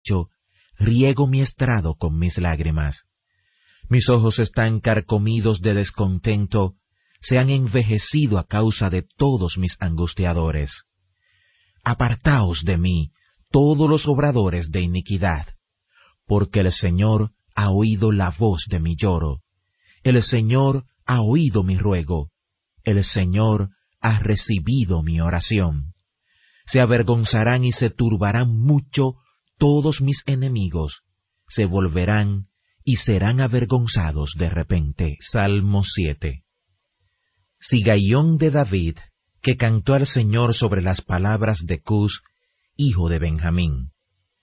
lecho, riego mi estrado con mis lágrimas. Mis ojos están carcomidos de descontento, se han envejecido a causa de todos mis angustiadores. Apartaos de mí, todos los obradores de iniquidad, porque el Señor ha oído la voz de mi lloro, el Señor ha oído mi ruego, el Señor ha recibido mi oración. Se avergonzarán y se turbarán mucho todos mis enemigos, se volverán y serán avergonzados de repente. Salmo 7. Sigaión de David, que cantó al Señor sobre las palabras de Cus, hijo de Benjamín.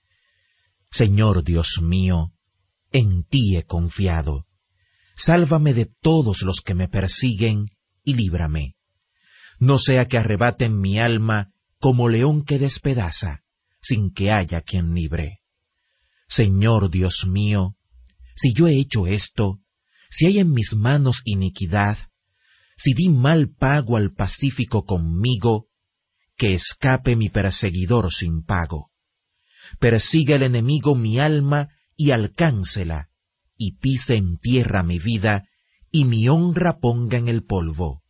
Señor Dios mío, en ti he confiado. Sálvame de todos los que me persiguen y líbrame. No sea que arrebaten mi alma como león que despedaza, sin que haya quien libre. Señor Dios mío, si yo he hecho esto, si hay en mis manos iniquidad, si di mal pago al pacífico conmigo, que escape mi perseguidor sin pago. Persiga el enemigo mi alma y alcáncela, y pise en tierra mi vida, y mi honra ponga en el polvo.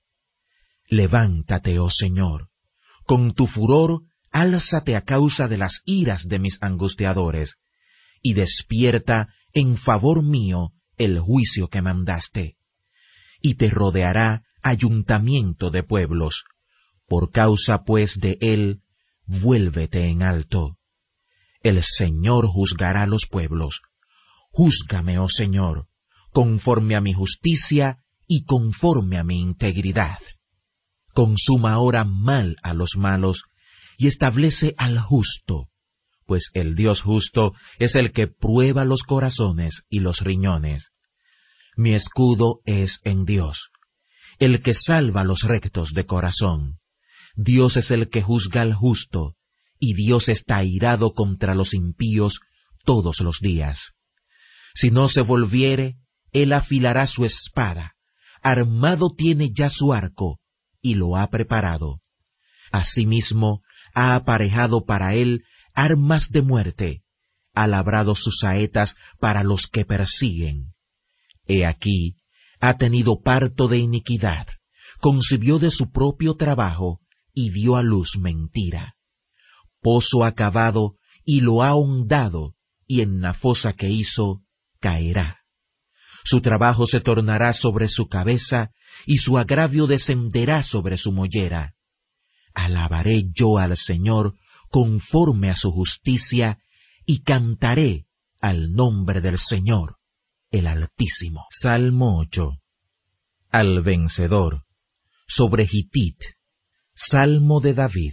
Levántate, oh Señor, con tu furor álzate a causa de las iras de mis angustiadores, y despierta en favor mío el juicio que mandaste. Y te rodeará ayuntamiento de pueblos, por causa pues de él, vuélvete en alto. El Señor juzgará los pueblos. Júzgame, oh Señor, conforme a mi justicia y conforme a mi integridad. Consuma ahora mal a los malos y establece al justo, pues el Dios justo es el que prueba los corazones y los riñones. Mi escudo es en Dios, el que salva a los rectos de corazón. Dios es el que juzga al justo, y Dios está airado contra los impíos todos los días. Si no se volviere, él afilará su espada, armado tiene ya su arco, y lo ha preparado. Asimismo, ha aparejado para él armas de muerte, ha labrado sus saetas para los que persiguen. He aquí, ha tenido parto de iniquidad, concibió de su propio trabajo, y dio a luz mentira. Pozo ha cavado, y lo ha hondado, y en la fosa que hizo, caerá. Su trabajo se tornará sobre su cabeza, y su agravio descenderá sobre su mollera. Alabaré yo al Señor conforme a su justicia, y cantaré al nombre del Señor, el Altísimo. Salmo 8. Al vencedor, sobre Gitit, Salmo de David.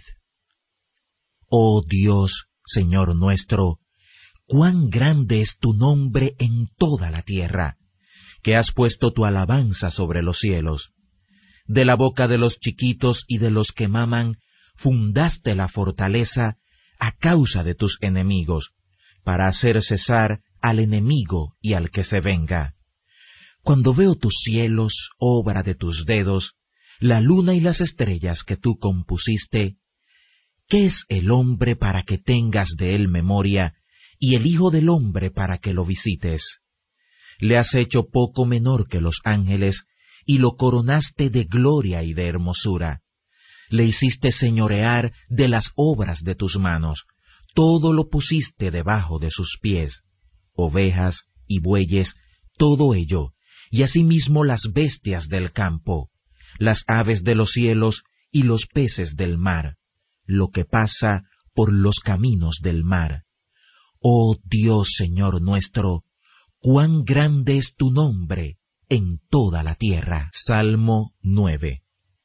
Oh Dios, Señor nuestro, cuán grande es tu nombre en toda la tierra, que has puesto tu alabanza sobre los cielos. De la boca de los chiquitos y de los que maman, fundaste la fortaleza a causa de tus enemigos, para hacer cesar al enemigo y al que se venga. Cuando veo tus cielos, obra de tus dedos, la luna y las estrellas que tú compusiste, ¿qué es el hombre para que tengas de él memoria, y el hijo del hombre para que lo visites? Le has hecho poco menor que los ángeles, y lo coronaste de gloria y de hermosura. Le hiciste señorear de las obras de tus manos, todo lo pusiste debajo de sus pies, ovejas y bueyes, todo ello, y asimismo las bestias del campo, las aves de los cielos y los peces del mar, lo que pasa por los caminos del mar. Oh Dios, Señor nuestro, cuán grande es tu nombre en toda la tierra. Salmo 9.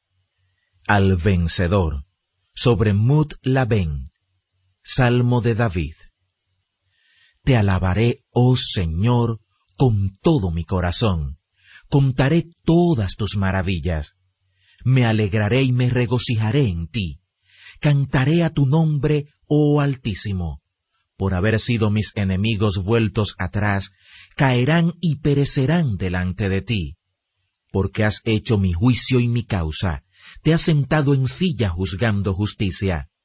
Al vencedor, sobre Mut-Labén, Salmo de David. Te alabaré, oh Señor, con todo mi corazón, contaré todas tus maravillas. Me alegraré y me regocijaré en ti, cantaré a tu nombre, oh Altísimo. Por haber sido mis enemigos vueltos atrás, caerán y perecerán delante de ti. Porque has hecho mi juicio y mi causa, te has sentado en silla juzgando justicia.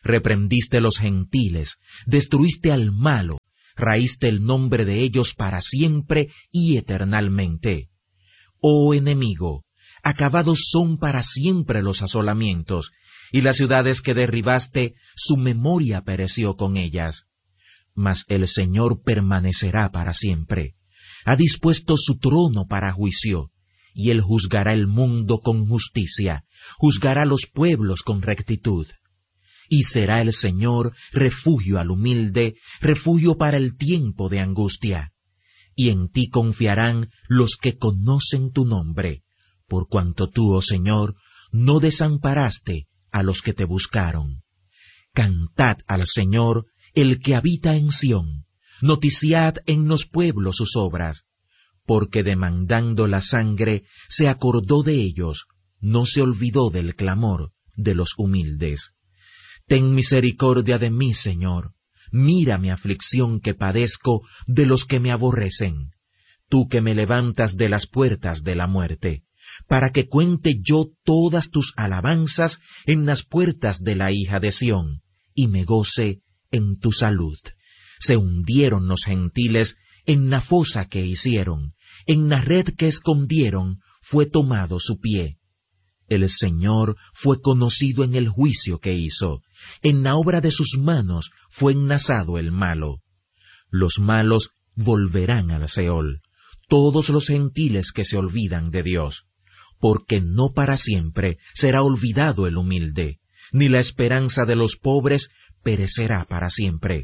Reprendiste los gentiles, destruiste al malo, raíste el nombre de ellos para siempre y eternalmente. Oh enemigo, acabados son para siempre los asolamientos, y las ciudades que derribaste, su memoria pereció con ellas. Mas el Señor permanecerá para siempre. Ha dispuesto su trono para juicio, y él juzgará el mundo con justicia, juzgará los pueblos con rectitud. Y será el Señor refugio al humilde, refugio para el tiempo de angustia. Y en ti confiarán los que conocen tu nombre, por cuanto tú, oh Señor, no desamparaste a los que te buscaron. Cantad al Señor, el que habita en Sión, noticiad en los pueblos sus obras, porque demandando la sangre se acordó de ellos, no se olvidó del clamor de los humildes. Ten misericordia de mí, Señor, mira mi aflicción que padezco de los que me aborrecen, tú que me levantas de las puertas de la muerte, para que cuente yo todas tus alabanzas en las puertas de la hija de Sión, y me goce en tu salud. Se hundieron los gentiles en la fosa que hicieron, en la red que escondieron fue tomado su pie. El Señor fue conocido en el juicio que hizo, en la obra de sus manos fue enlazado el malo. Los malos volverán al Seol, todos los gentiles que se olvidan de Dios, porque no para siempre será olvidado el humilde, ni la esperanza de los pobres perecerá para siempre.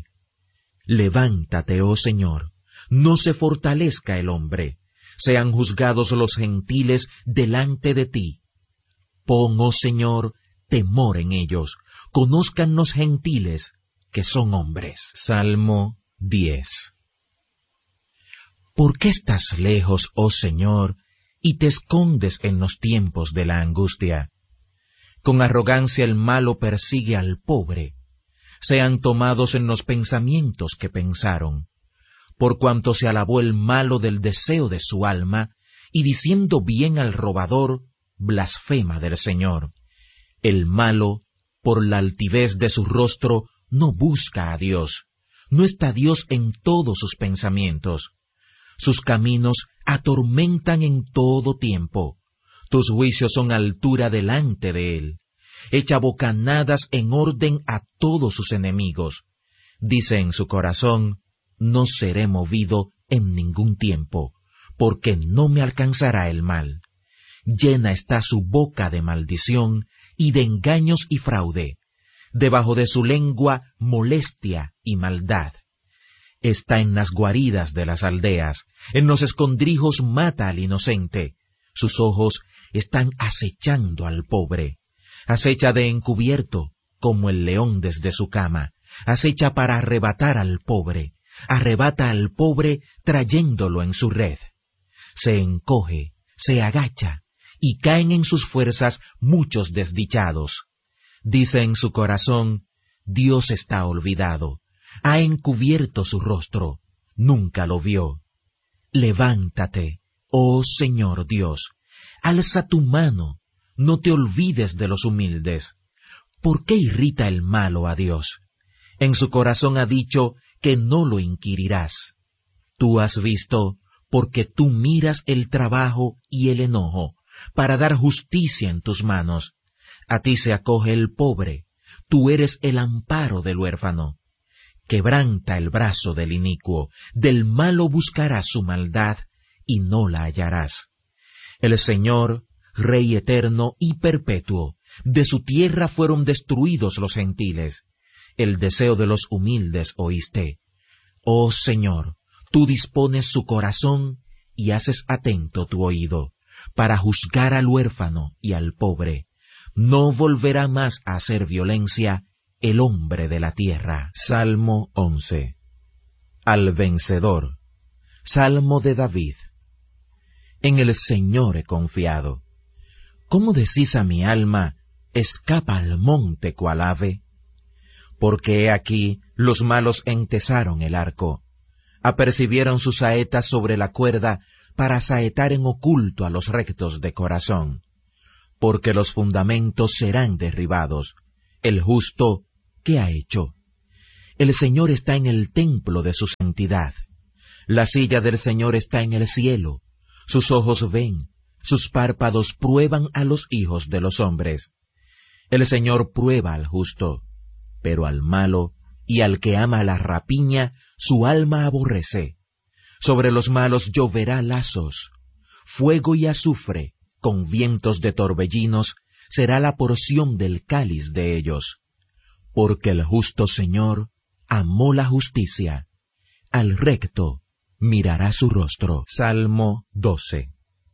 Levántate, oh Señor, no se fortalezca el hombre, sean juzgados los gentiles delante de ti. Pon, oh Señor, temor en ellos, conozcan los gentiles que son hombres. Salmo 10. ¿Por qué estás lejos, oh Señor, y te escondes en los tiempos de la angustia? Con arrogancia el malo persigue al pobre, sean tomados en los pensamientos que pensaron, por cuanto se alabó el malo del deseo de su alma, y diciendo bien al robador, blasfema del Señor. El malo, por la altivez de su rostro, no busca a Dios, no está Dios en todos sus pensamientos. Sus caminos atormentan en todo tiempo, tus juicios son altura delante de él. Echa bocanadas en orden a todos sus enemigos. Dice en su corazón, no seré movido en ningún tiempo, porque no me alcanzará el mal. Llena está su boca de maldición y de engaños y fraude. Debajo de su lengua molestia y maldad. Está en las guaridas de las aldeas, en los escondrijos mata al inocente. Sus ojos están acechando al pobre. Acecha de encubierto, como el león desde su cama. Acecha para arrebatar al pobre. Arrebata al pobre trayéndolo en su red. Se encoge, se agacha, y caen en sus fuerzas muchos desdichados. Dice en su corazón, Dios está olvidado, ha encubierto su rostro, nunca lo vio. Levántate, oh Señor Dios, alza tu mano, no te olvides de los humildes. ¿Por qué irrita el malo a Dios? En su corazón ha dicho que no lo inquirirás. Tú has visto, porque tú miras el trabajo y el enojo, para dar justicia en tus manos. A ti se acoge el pobre, tú eres el amparo del huérfano. Quebranta el brazo del inicuo, del malo buscarás su maldad, y no la hallarás. El Señor, Rey eterno y perpetuo, de su tierra fueron destruidos los gentiles. El deseo de los humildes oíste. Oh Señor, tú dispones su corazón y haces atento tu oído, para juzgar al huérfano y al pobre. No volverá más a hacer violencia el hombre de la tierra. Salmo 11. Al vencedor. Salmo de David. En el Señor he confiado. ¿Cómo decís a mi alma, escapa al monte cual ave? Porque he aquí los malos entesaron el arco, apercibieron sus saetas sobre la cuerda para saetar en oculto a los rectos de corazón. Porque los fundamentos serán derribados, el justo ¿qué ha hecho? El Señor está en el templo de su santidad. La silla del Señor está en el cielo. Sus ojos ven, sus párpados prueban a los hijos de los hombres. El Señor prueba al justo, pero al malo y al que ama la rapiña, su alma aborrece. Sobre los malos lloverá lazos, fuego y azufre, con vientos de torbellinos, será la porción del cáliz de ellos. Porque el justo Señor amó la justicia, al recto mirará su rostro. Salmo 12.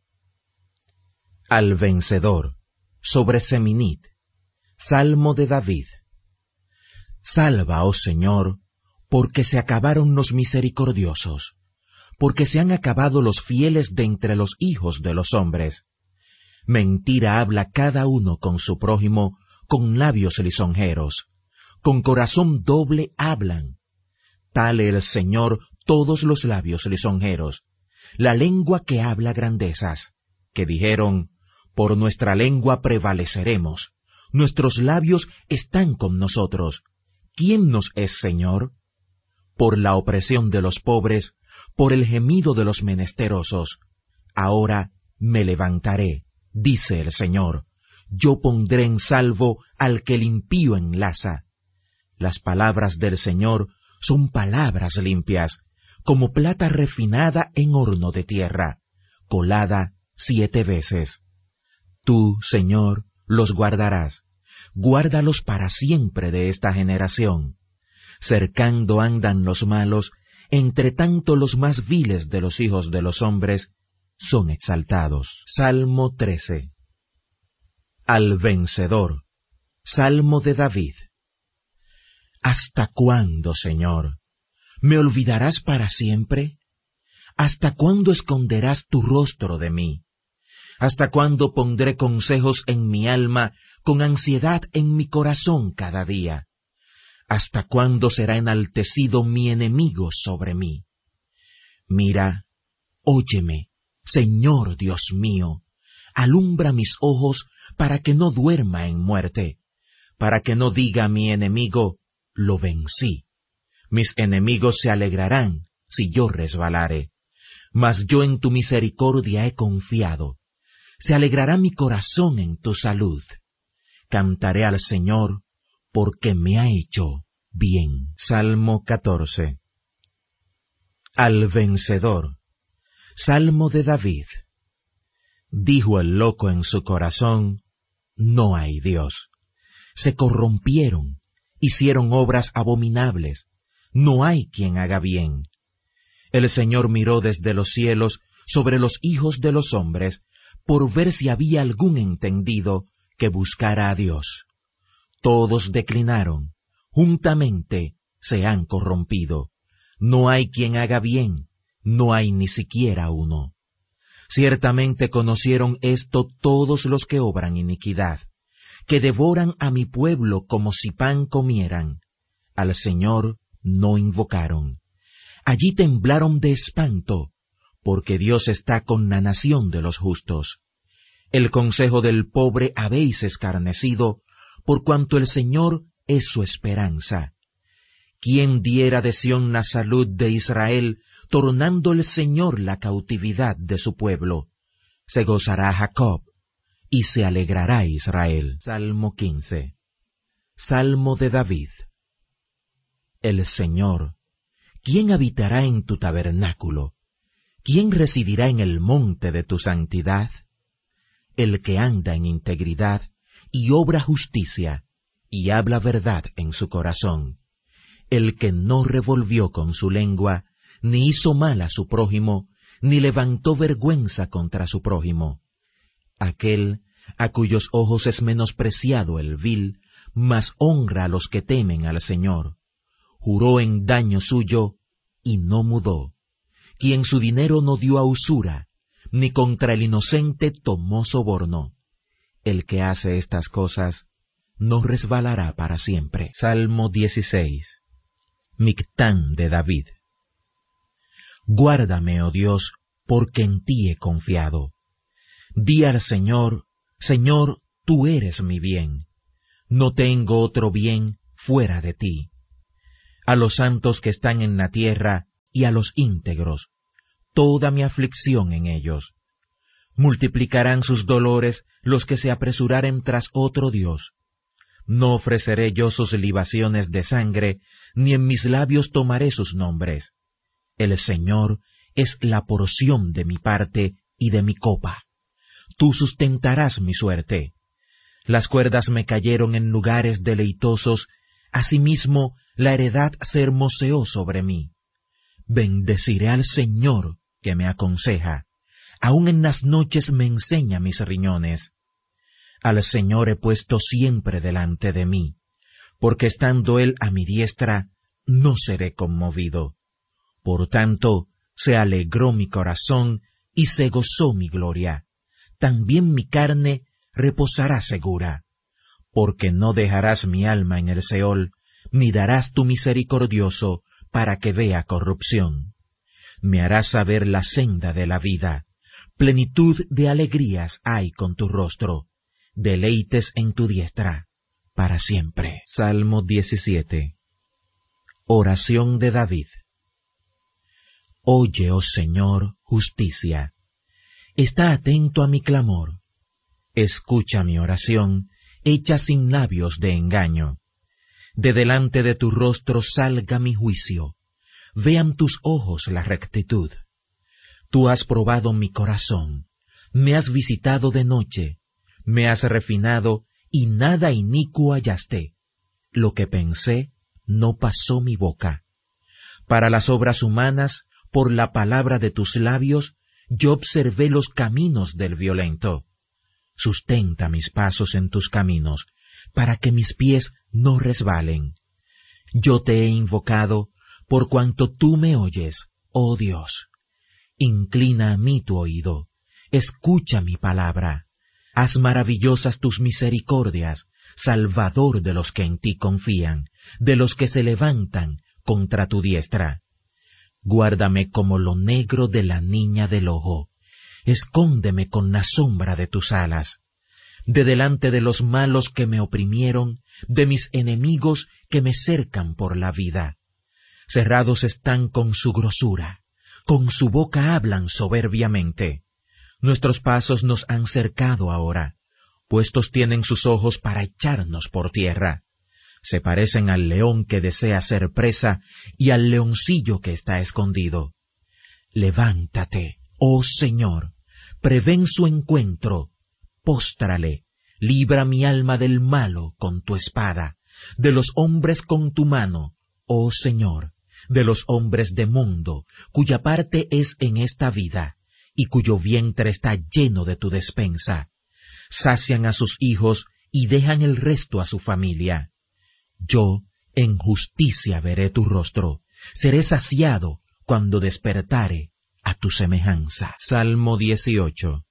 Al vencedor, sobre Seminit, Salmo de David. Salva, oh Señor, porque se acabaron los misericordiosos, porque se han acabado los fieles de entre los hijos de los hombres. Mentira habla cada uno con su prójimo, con labios lisonjeros, con corazón doble hablan. Tale el Señor todos los labios lisonjeros, la lengua que habla grandezas, que dijeron, por nuestra lengua prevaleceremos, nuestros labios están con nosotros. ¿Quién nos es Señor? Por la opresión de los pobres, por el gemido de los menesterosos. Ahora me levantaré, dice el Señor, yo pondré en salvo al que el impío enlaza. Las palabras del Señor son palabras limpias, como plata refinada en horno de tierra, colada 7 veces. Tú, Señor, los guardarás, guárdalos para siempre de esta generación. Cercando andan los malos, entre tanto los más viles de los hijos de los hombres son exaltados. Salmo 13. Al vencedor, Salmo de David. ¿Hasta cuándo, Señor, me olvidarás para siempre? ¿Hasta cuándo esconderás tu rostro de mí? ¿Hasta cuándo pondré consejos en mi alma, con ansiedad en mi corazón cada día? ¿Hasta cuándo será enaltecido mi enemigo sobre mí? Mira, óyeme, Señor Dios mío, alumbra mis ojos para que no duerma en muerte, para que no diga mi enemigo, lo vencí. Mis enemigos se alegrarán si yo resbalare, mas yo en tu misericordia he confiado. Se alegrará mi corazón en tu salud. Cantaré al Señor, porque me ha hecho bien. Salmo 14. Al vencedor, Salmo de David. Dijo el loco en su corazón, no hay Dios. Se corrompieron, hicieron obras abominables, no hay quien haga bien. El Señor miró desde los cielos sobre los hijos de los hombres, por ver si había algún entendido que buscara a Dios. Todos declinaron, juntamente se han corrompido. No hay quien haga bien, no hay ni siquiera uno. Ciertamente conocieron esto todos los que obran iniquidad, que devoran a mi pueblo como si pan comieran. Al Señor no invocaron. Allí temblaron de espanto, porque Dios está con la nación de los justos. El consejo del pobre habéis escarnecido, por cuanto el Señor es su esperanza. ¿Quién diera de Sión la salud de Israel, tornando el Señor la cautividad de su pueblo? Se gozará Jacob, y se alegrará Israel. Salmo 15. Salmo de David. El Señor, ¿quién habitará en tu tabernáculo? ¿Quién residirá en el monte de tu santidad? El que anda en integridad y obra justicia, y habla verdad en su corazón. El que no revolvió con su lengua, ni hizo mal a su prójimo, ni levantó vergüenza contra su prójimo. Aquel a cuyos ojos es menospreciado el vil, mas honra a los que temen al Señor. Juró en daño suyo, y no mudó. Quien su dinero no dio a usura, ni contra el inocente tomó soborno. El que hace estas cosas no resbalará para siempre. Salmo 16. Mictán de David. Guárdame, oh Dios, porque en ti he confiado. Di al Señor, Señor, tú eres mi bien. No tengo otro bien fuera de ti. A los santos que están en la tierra y a los íntegros, toda mi aflicción en ellos. Multiplicarán sus dolores los que se apresuraren tras otro Dios. No ofreceré yo sus libaciones de sangre, ni en mis labios tomaré sus nombres. El Señor es la porción de mi parte y de mi copa. Tú sustentarás mi suerte. Las cuerdas me cayeron en lugares deleitosos, asimismo la heredad se hermoseó sobre mí. Bendeciré al Señor que me aconseja, aun en las noches me enseña mis riñones. Al Señor he puesto siempre delante de mí, porque estando Él a mi diestra, no seré conmovido. Por tanto, se alegró mi corazón y se gozó mi gloria. También mi carne reposará segura, porque no dejarás mi alma en el Seol, ni darás tu misericordioso para que vea corrupción. Me harás saber la senda de la vida, plenitud de alegrías hay con tu rostro, deleites en tu diestra, para siempre. Salmo 17. Oración de David. Oye, oh Señor, justicia. Está atento a mi clamor. Escucha mi oración, hecha sin labios de engaño. De delante de tu rostro salga mi juicio. Vean tus ojos la rectitud. Tú has probado mi corazón, me has visitado de noche, me has refinado y nada inicuo hallaste. Lo que pensé no pasó mi boca. Para las obras humanas, por la palabra de tus labios, yo observé los caminos del violento. Sustenta mis pasos en tus caminos, para que mis pies no resbalen. Yo te he invocado, por cuanto tú me oyes, oh Dios. Inclina a mí tu oído, escucha mi palabra. Haz maravillosas tus misericordias, Salvador de los que en ti confían, de los que se levantan contra tu diestra. Guárdame como lo negro de la niña del ojo, escóndeme con la sombra de tus alas. De delante de los malos que me oprimieron, de mis enemigos que me cercan por la vida. Cerrados están con su grosura, con su boca hablan soberbiamente. Nuestros pasos nos han cercado ahora, puestos tienen sus ojos para echarnos por tierra. Se parecen al león que desea ser presa y al leoncillo que está escondido. Levántate, oh Señor, prevén su encuentro, póstrale, libra mi alma del malo con tu espada, de los hombres con tu mano, oh Señor, de los hombres de mundo, cuya parte es en esta vida, y cuyo vientre está lleno de tu despensa. Sacian a sus hijos y dejan el resto a su familia. Yo en justicia veré tu rostro, seré saciado cuando despertare a tu semejanza. Salmo 18.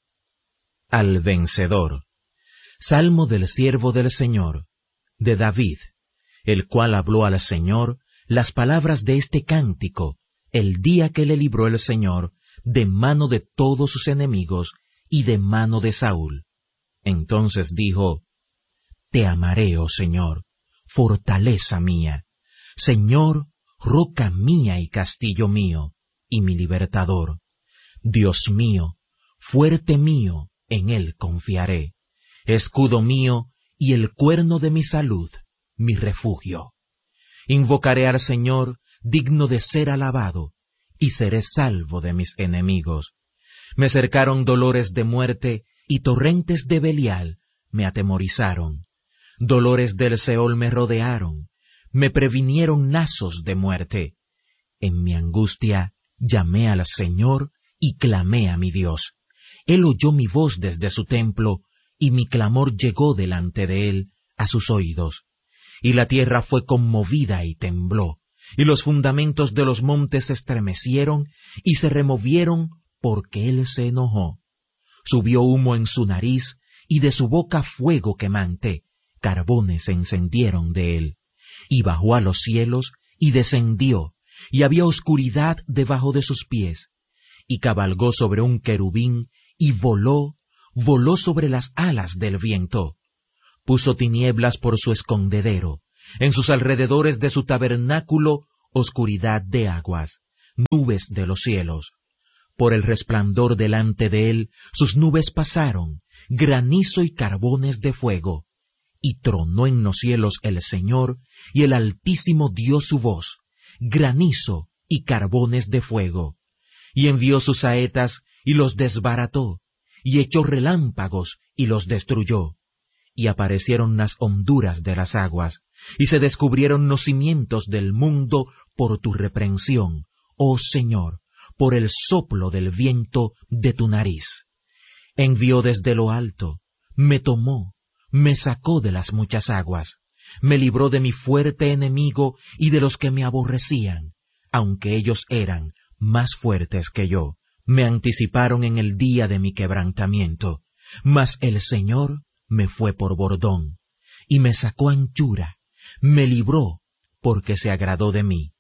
Al vencedor. Salmo del siervo del Señor, de David, el cual habló al Señor las palabras de este cántico, el día que le libró el Señor de mano de todos sus enemigos y de mano de Saúl. Entonces dijo: Te amaré, oh Señor, fortaleza mía, Señor, roca mía y castillo mío, y mi libertador. Dios mío, fuerte mío, en él confiaré, escudo mío y el cuerno de mi salud, mi refugio. Invocaré al Señor, digno de ser alabado, y seré salvo de mis enemigos. Me cercaron dolores de muerte, y torrentes de Belial me atemorizaron. Dolores del Seol me rodearon, me previnieron lazos de muerte. En mi angustia llamé al Señor y clamé a mi Dios. Él oyó mi voz desde su templo, y mi clamor llegó delante de él a sus oídos. Y la tierra fue conmovida y tembló, y los fundamentos de los montes se estremecieron y se removieron porque él se enojó. Subió humo en su nariz, y de su boca fuego quemante, carbones se encendieron de él. Y bajó a los cielos, y descendió, y había oscuridad debajo de sus pies. Y cabalgó sobre un querubín, y voló sobre las alas del viento. Puso tinieblas por su escondedero, En sus alrededores de su tabernáculo, oscuridad de aguas, nubes de los cielos. Por el resplandor delante de él, sus nubes pasaron, granizo y carbones de fuego. Y tronó en los cielos el Señor, y el Altísimo dio su voz, granizo y carbones de fuego. Y envió sus saetas, y los desbarató, y echó relámpagos, y los destruyó. Y aparecieron las honduras de las aguas, y se descubrieron los cimientos del mundo por tu reprensión, oh Señor, por el soplo del viento de tu nariz. Envió desde lo alto, me tomó, me sacó de las muchas aguas, me libró de mi fuerte enemigo y de los que me aborrecían, aunque ellos eran más fuertes que yo. Me anticiparon en el día de mi quebrantamiento, mas el Señor me fue por bordón, y me sacó anchura, me libró, porque se agradó de mí.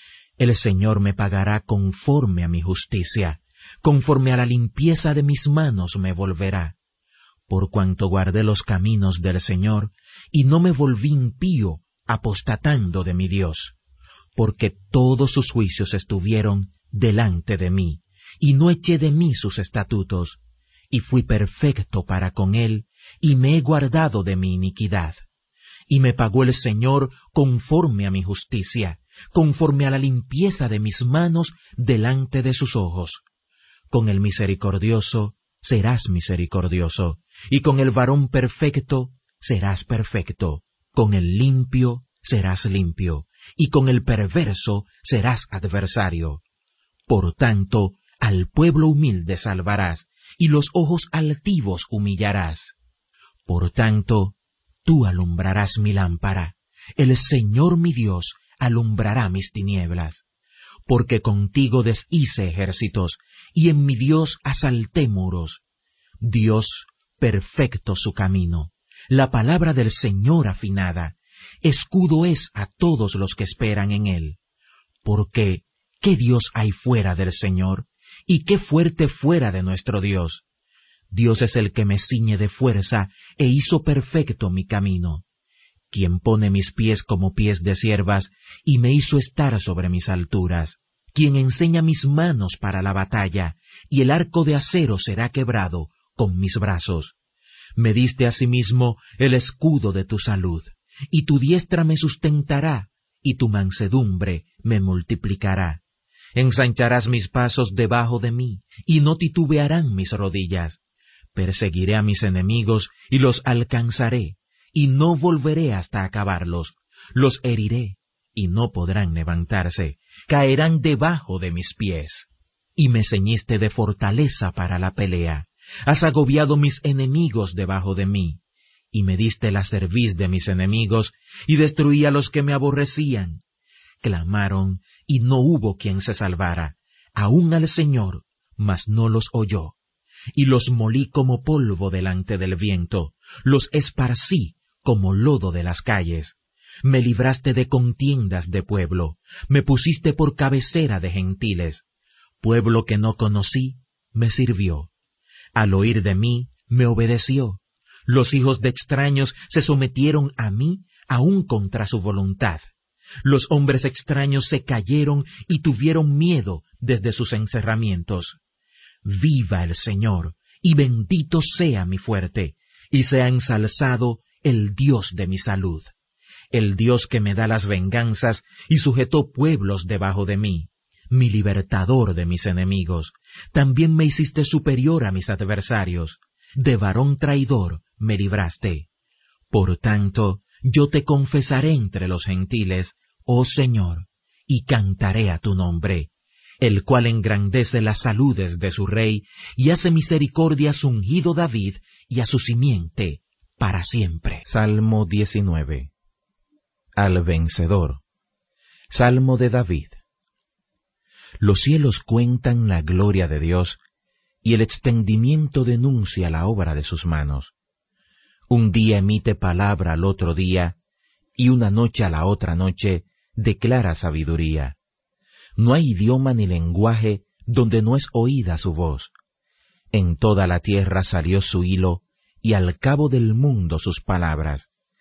El Señor me pagará conforme a mi justicia, conforme a la limpieza de mis manos me volverá. Por cuanto guardé los caminos del Señor, y no me volví impío, apostatando de mi Dios. Porque todos sus juicios estuvieron delante de mí, y no eché de mí sus estatutos, y fui perfecto para con él, y me he guardado de mi iniquidad. Y me pagó el Señor conforme a mi justicia, conforme a la limpieza de mis manos delante de sus ojos. Con el misericordioso serás misericordioso, y con el varón perfecto serás perfecto, con el limpio serás limpio, y con el perverso serás adversario. Por tanto, al pueblo humilde salvarás, y los ojos altivos humillarás. Por tanto, tú alumbrarás mi lámpara, el Señor mi Dios alumbrará mis tinieblas. Porque contigo deshice ejércitos, y en mi Dios asalté muros. Dios, perfecto su camino, la palabra del Señor afinada, escudo es a todos los que esperan en él. Porque, ¿qué Dios hay fuera del Señor? ¿Y qué fuerte fuera de nuestro Dios? Dios es el que me ciñe de fuerza, e hizo perfecto mi camino. Quien pone mis pies como pies de ciervas, y me hizo estar sobre mis alturas. Quien enseña mis manos para la batalla, y el arco de acero será quebrado con mis brazos. Me diste asimismo el escudo de tu salud, y tu diestra me sustentará, y tu mansedumbre me multiplicará. Ensancharás mis pasos debajo de mí, y no titubearán mis rodillas. Perseguiré a mis enemigos, y los alcanzaré, y no volveré hasta acabarlos. Los heriré, y no podrán levantarse, caerán debajo de mis pies. Y me ceñiste de fortaleza para la pelea, has agobiado mis enemigos debajo de mí, y me diste la cerviz de mis enemigos, y destruí a los que me aborrecían. Clamaron, y no hubo quien se salvara, aun al Señor, mas no los oyó. Y los molí como polvo delante del viento, los esparcí como lodo de las calles. Me libraste de contiendas de pueblo, me pusiste por cabecera de gentiles. Pueblo que no conocí, me sirvió. Al oír de mí, me obedeció. Los hijos de extraños se sometieron a mí, aun contra su voluntad. Los hombres extraños se cayeron y tuvieron miedo desde sus encerramientos. Viva el Señor, y bendito sea mi fuerte, y sea ensalzado el Dios de mi salud. El Dios que me da las venganzas y sujetó pueblos debajo de mí, mi libertador de mis enemigos. También me hiciste superior a mis adversarios, de varón traidor me libraste. Por tanto, yo te confesaré entre los gentiles, oh Señor, y cantaré a tu nombre, el cual engrandece las saludes de su rey, y hace misericordia a su ungido David y a su simiente para siempre. Salmo 19. Al vencedor. Salmo de David. Los cielos cuentan la gloria de Dios, y el extendimiento denuncia la obra de sus manos. Un día emite palabra al otro día, y una noche a la otra noche declara sabiduría. No hay idioma ni lenguaje donde no es oída su voz. En toda la tierra salió su hilo, y al cabo del mundo sus palabras.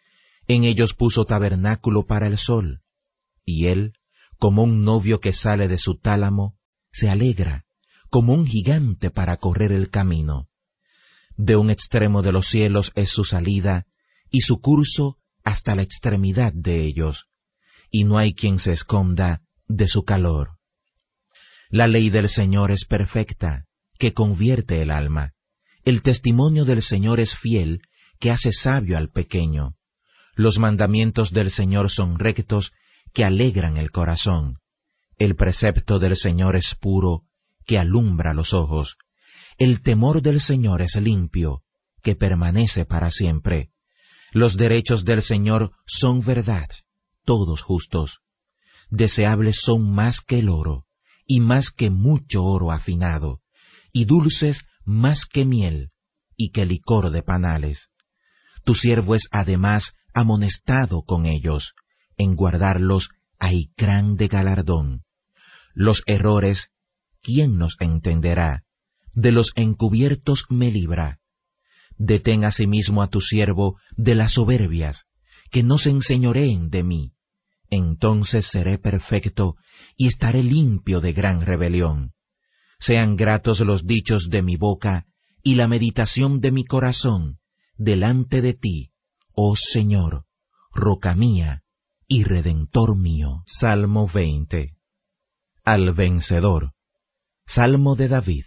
En ellos puso tabernáculo para el sol, y él, como un novio que sale de su tálamo, se alegra, como un gigante para correr el camino. De un extremo de los cielos es su salida, y su curso hasta la extremidad de ellos, y no hay quien se esconda de su calor. La ley del Señor es perfecta, que convierte el alma. El testimonio del Señor es fiel, que hace sabio al pequeño. Los mandamientos del Señor son rectos, que alegran el corazón. El precepto del Señor es puro, que alumbra los ojos. El temor del Señor es limpio, que permanece para siempre. Los derechos del Señor son verdad, todos justos. Deseables son más que el oro, y más que mucho oro afinado, y dulces más que miel, y que licor de panales. Tu siervo es además amonestado con ellos, en guardarlos hay grande galardón. Los errores, ¿quién nos entenderá? De los encubiertos me libra. Detén asimismo a tu siervo de las soberbias, que no se enseñoreen de mí. Entonces seré perfecto y estaré limpio de gran rebelión. Sean gratos los dichos de mi boca y la meditación de mi corazón delante de ti, oh Señor, roca mía y redentor mío. Salmo 20. Al vencedor. Salmo de David.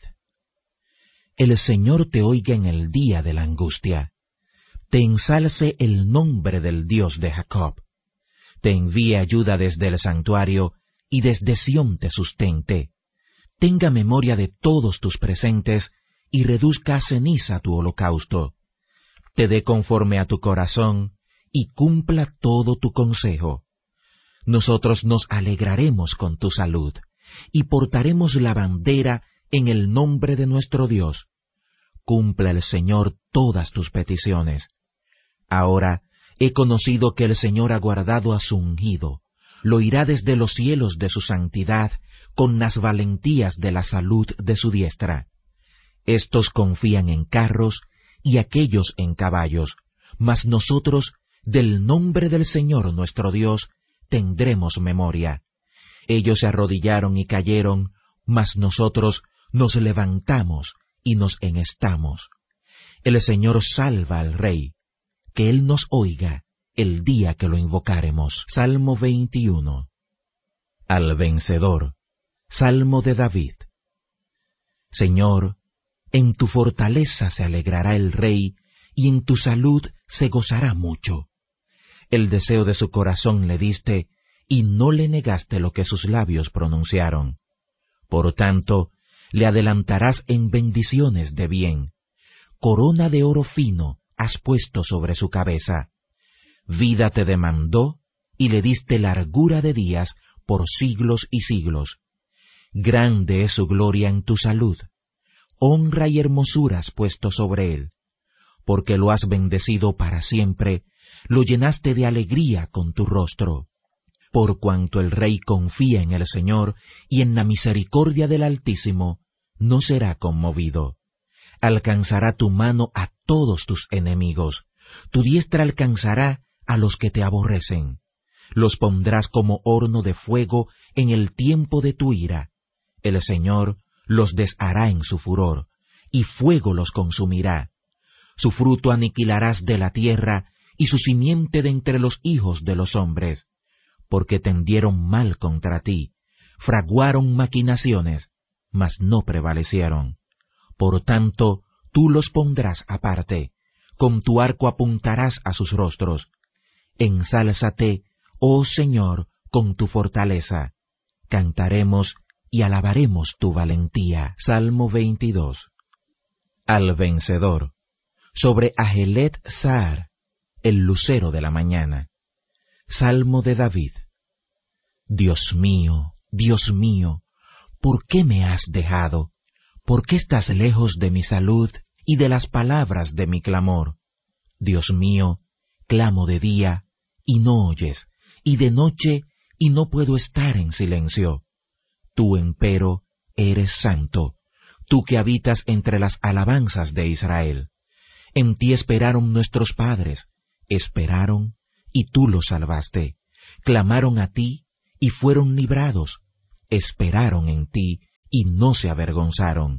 El Señor te oiga en el día de la angustia. Te ensalce el nombre del Dios de Jacob. Te envíe ayuda desde el santuario y desde Sión te sustente. Tenga memoria de todos tus presentes y reduzca a ceniza tu holocausto. Te dé conforme a tu corazón y cumpla todo tu consejo. Nosotros nos alegraremos con tu salud y portaremos la bandera en el nombre de nuestro Dios. Cumpla el Señor todas tus peticiones. Ahora he conocido que el Señor ha guardado a su ungido, lo irá desde los cielos de su santidad con las valentías de la salud de su diestra. Estos confían en carros y aquellos en caballos, mas nosotros, del nombre del Señor nuestro Dios, tendremos memoria. Ellos se arrodillaron y cayeron, mas nosotros nos levantamos y nos enhestamos. El Señor salva al Rey, que Él nos oiga el día que lo invocáremos. Salmo 21. Al vencedor. Salmo de David. Señor, en tu fortaleza se alegrará el Rey, y en tu salud se gozará mucho. El deseo de su corazón le diste, y no le negaste lo que sus labios pronunciaron. Por tanto, le adelantarás en bendiciones de bien. Corona de oro fino has puesto sobre su cabeza. Vida te demandó, y le diste largura de días por siglos y siglos. Grande es su gloria en tu salud. Honra y hermosura has puesto sobre él. Porque lo has bendecido para siempre, lo llenaste de alegría con tu rostro. Por cuanto el Rey confía en el Señor y en la misericordia del Altísimo, no será conmovido. Alcanzará tu mano a todos tus enemigos, tu diestra alcanzará a los que te aborrecen. Los pondrás como horno de fuego en el tiempo de tu ira. El Señor los deshará en su furor, y fuego los consumirá. Su fruto aniquilarás de la tierra, y su simiente de entre los hijos de los hombres. Porque tendieron mal contra ti, fraguaron maquinaciones, mas no prevalecieron. Por tanto, tú los pondrás aparte, con tu arco apuntarás a sus rostros. Ensálzate, oh Señor, con tu fortaleza. Cantaremos y alabaremos tu valentía. Salmo 22. Al vencedor. Sobre Ajelet Sahar, el lucero de la mañana. Salmo de David. Dios mío, ¿por qué me has dejado? ¿Por qué estás lejos de mi salud y de las palabras de mi clamor? Dios mío, clamo de día, y no oyes, y de noche, y no puedo estar en silencio. Tú, empero, eres santo, tú que habitas entre las alabanzas de Israel. En ti esperaron nuestros padres, esperaron, y tú los salvaste. Clamaron a ti, y fueron librados. Esperaron en ti, y no se avergonzaron.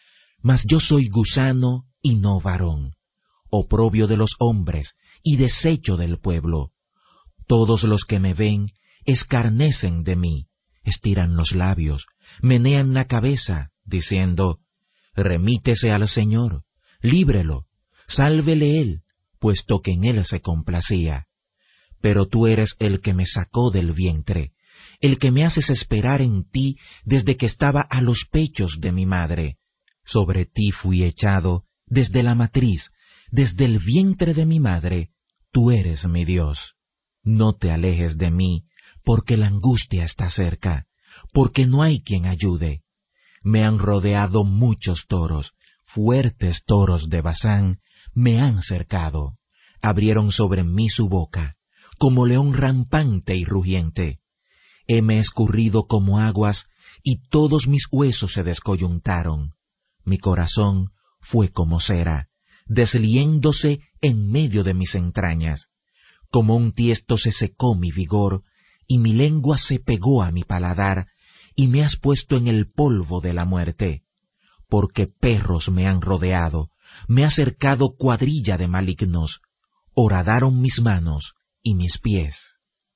Mas yo soy gusano y no varón, oprobio de los hombres, y desecho del pueblo. Todos los que me ven escarnecen de mí, estiran los labios, menean la cabeza, diciendo, remítese al Señor, líbrelo, sálvele él, puesto que en él se complacía. Pero tú eres el que me sacó del vientre, el que me haces esperar en ti desde que estaba a los pechos de mi madre. Sobre ti fui echado desde la matriz, desde el vientre de mi madre, tú eres mi Dios. No te alejes de mí, porque la angustia está cerca, porque no hay quien ayude. Me han rodeado muchos toros, fuertes toros de Basán, me han cercado. Abrieron sobre mí su boca, como león rampante y rugiente. Heme escurrido como aguas, y todos mis huesos se descoyuntaron. Mi corazón fue como cera, desliéndose en medio de mis entrañas. Como un tiesto se secó mi vigor, y mi lengua se pegó a mi paladar, y me has puesto en el polvo de la muerte. Porque perros me han rodeado, me ha cercado cuadrilla de malignos, horadaron mis manos y mis pies.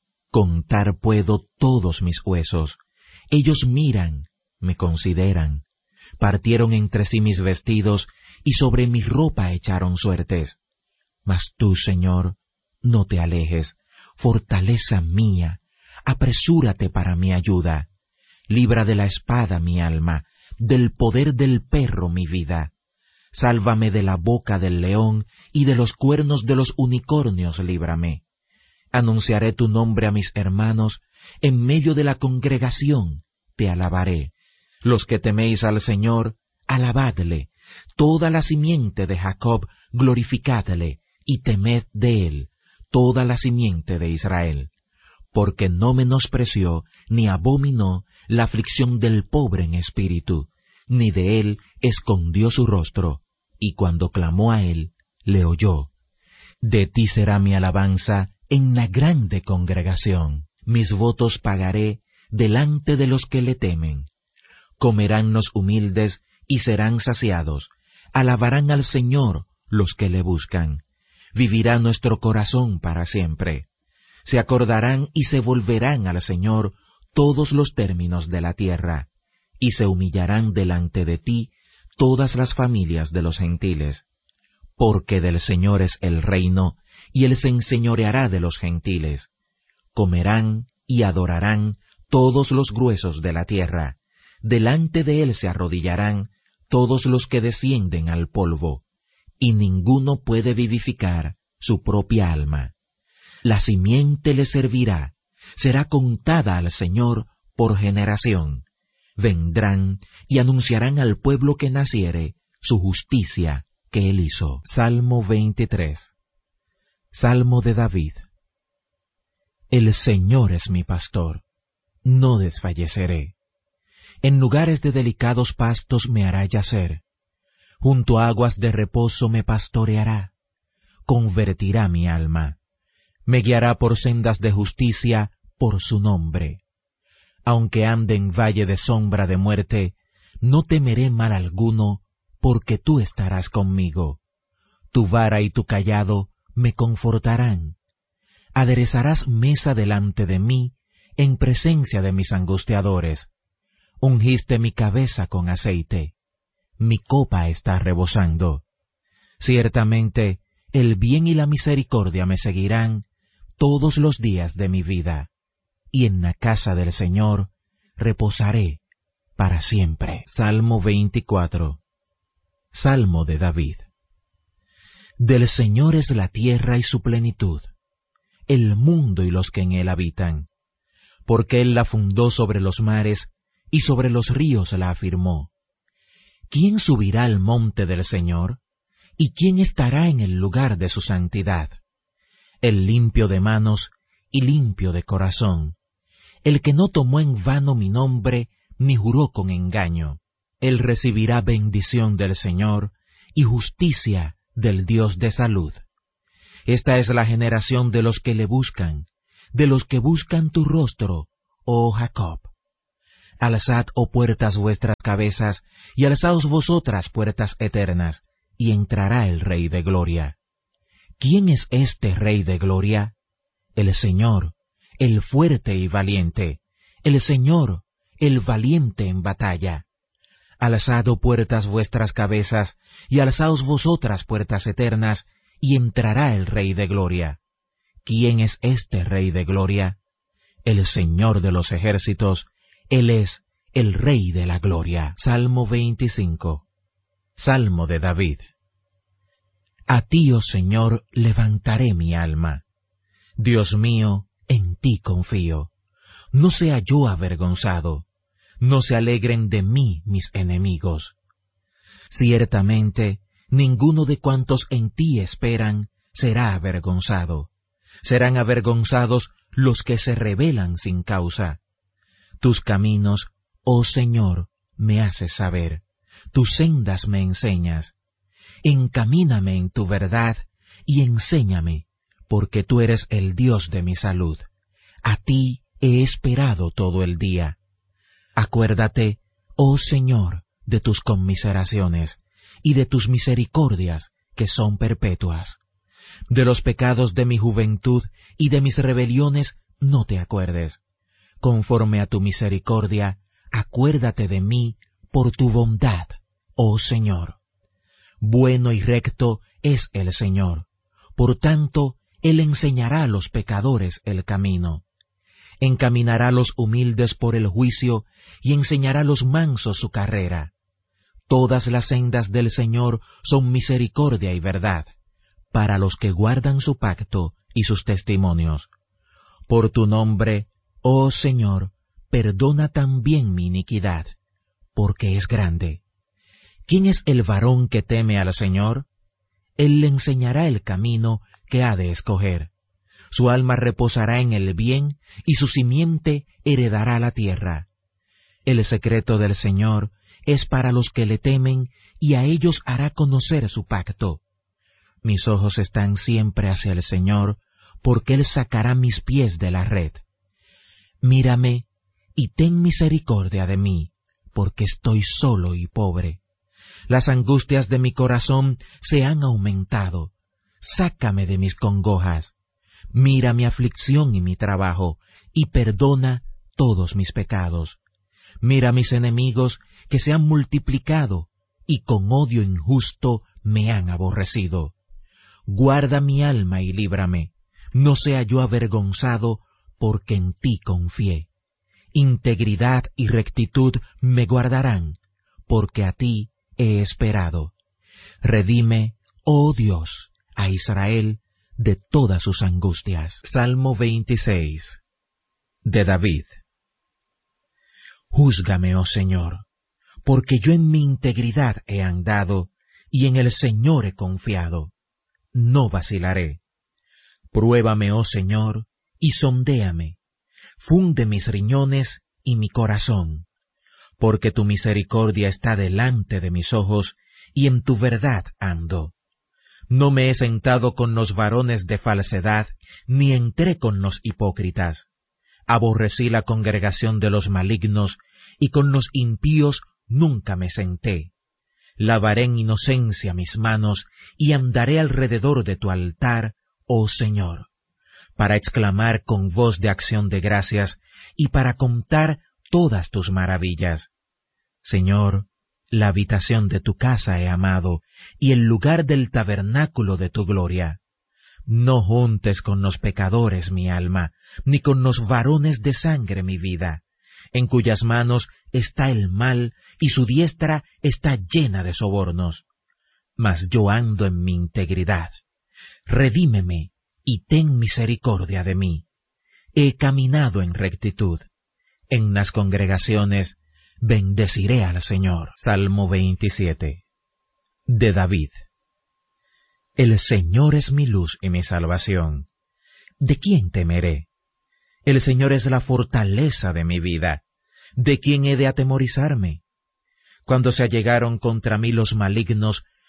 Contar puedo todos mis huesos, ellos miran, me consideran. Partieron entre sí mis vestidos, y sobre mi ropa echaron suertes. Mas tú, Señor, no te alejes, fortaleza mía, apresúrate para mi ayuda. Libra de la espada mi alma, del poder del perro mi vida. Sálvame de la boca del león, y de los cuernos de los unicornios líbrame. Anunciaré tu nombre a mis hermanos, en medio de la congregación te alabaré. Los que teméis al Señor, alabadle. Toda la simiente de Jacob, glorificadle, y temed de él, toda la simiente de Israel. Porque no menospreció ni abominó la aflicción del pobre en espíritu, ni de él escondió su rostro, y cuando clamó a él, le oyó. De ti será mi alabanza en la grande congregación. Mis votos pagaré delante de los que le temen. Comerán los humildes y serán saciados. Alabarán al Señor los que le buscan. Vivirá nuestro corazón para siempre. Se acordarán y se volverán al Señor todos los términos de la tierra, y se humillarán delante de ti todas las familias de los gentiles. Porque del Señor es el reino, y él se enseñoreará de los gentiles. Comerán y adorarán todos los gruesos de la tierra. Delante de él se arrodillarán todos los que descienden al polvo, y ninguno puede vivificar su propia alma. La simiente le servirá, será contada al Señor por generación. Vendrán y anunciarán al pueblo que naciere su justicia que él hizo. Salmo 23. Salmo de David. El Señor es mi pastor, no desfalleceré. En lugares de delicados pastos me hará yacer. Junto a aguas de reposo me pastoreará. Convertirá mi alma. Me guiará por sendas de justicia por su nombre. Aunque ande en valle de sombra de muerte, no temeré mal alguno, porque tú estarás conmigo. Tu vara y tu cayado me confortarán. Aderezarás mesa delante de mí, en presencia de mis angustiadores. Ungiste mi cabeza con aceite. Mi copa está rebosando. Ciertamente, el bien y la misericordia me seguirán todos los días de mi vida, y en la casa del Señor reposaré para siempre. Salmo 24. Salmo de David. Del Señor es la tierra y su plenitud, el mundo y los que en él habitan, porque él la fundó sobre los mares y sobre los ríos la afirmó. ¿Quién subirá al monte del Señor? ¿Y quién estará en el lugar de su santidad? El limpio de manos y limpio de corazón, el que no tomó en vano mi nombre, ni juró con engaño. Él recibirá bendición del Señor y justicia del Dios de salud. Esta es la generación de los que le buscan, de los que buscan tu rostro, oh Jacob. Alzad, oh puertas, vuestras cabezas, y alzaos vosotras, puertas eternas, y entrará el Rey de Gloria. ¿Quién es este Rey de Gloria? El Señor, el fuerte y valiente, el Señor, el valiente en batalla. Alzad, oh puertas, vuestras cabezas, y alzaos vosotras, puertas eternas, y entrará el Rey de Gloria. ¿Quién es este Rey de Gloria? El Señor de los ejércitos, Él es el Rey de la Gloria. Salmo 25. Salmo de David. A ti, oh Señor, levantaré mi alma. Dios mío, en ti confío. No sea yo avergonzado, no se alegren de mí mis enemigos. Ciertamente, ninguno de cuantos en ti esperan será avergonzado. Serán avergonzados los que se rebelan sin causa. Tus caminos, oh Señor, me haces saber, tus sendas me enseñas. Encamíname en tu verdad y enséñame, porque tú eres el Dios de mi salud. A ti he esperado todo el día. Acuérdate, oh Señor, de tus conmiseraciones y de tus misericordias que son perpetuas. De los pecados de mi juventud y de mis rebeliones no te acuerdes. Conforme a tu misericordia, acuérdate de mí por tu bondad, oh Señor. Bueno y recto es el Señor, por tanto, Él enseñará a los pecadores el camino. Encaminará a los humildes por el juicio y enseñará a los mansos su carrera. Todas las sendas del Señor son misericordia y verdad, para los que guardan su pacto y sus testimonios. Por tu nombre, oh Señor, perdona también mi iniquidad, porque es grande. ¿Quién es el varón que teme al Señor? Él le enseñará el camino que ha de escoger. Su alma reposará en el bien, y su simiente heredará la tierra. El secreto del Señor es para los que le temen, y a ellos hará conocer su pacto. Mis ojos están siempre hacia el Señor, porque Él sacará mis pies de la red. Mírame, y ten misericordia de mí, porque estoy solo y pobre. Las angustias de mi corazón se han aumentado. Sácame de mis congojas. Mira mi aflicción y mi trabajo, y perdona todos mis pecados. Mira mis enemigos que se han multiplicado, y con odio injusto me han aborrecido. Guarda mi alma y líbrame, no sea yo avergonzado, porque en ti confié. Integridad y rectitud me guardarán, porque a ti he esperado. Redime, oh Dios, a Israel de todas sus angustias. Salmo 26 de David. Júzgame, oh Señor, porque yo en mi integridad he andado, y en el Señor he confiado. No vacilaré. Pruébame, oh Señor, y sondéame. Funde mis riñones y mi corazón, porque tu misericordia está delante de mis ojos, y en tu verdad ando. No me he sentado con los varones de falsedad, ni entré con los hipócritas. Aborrecí la congregación de los malignos, y con los impíos nunca me senté. Lavaré en inocencia mis manos, y andaré alrededor de tu altar, oh Señor, para exclamar con voz de acción de gracias, y para contar todas tus maravillas. Señor, la habitación de tu casa he amado, y el lugar del tabernáculo de tu gloria. No juntes con los pecadores mi alma, ni con los varones de sangre mi vida, en cuyas manos está el mal, y su diestra está llena de sobornos. Mas yo ando en mi integridad. Redímeme, y ten misericordia de mí. He caminado en rectitud. En las congregaciones bendeciré al Señor. Salmo 27 de David. El Señor es mi luz y mi salvación. ¿De quién temeré? El Señor es la fortaleza de mi vida. ¿De quién he de atemorizarme? Cuando se allegaron contra mí los malignos,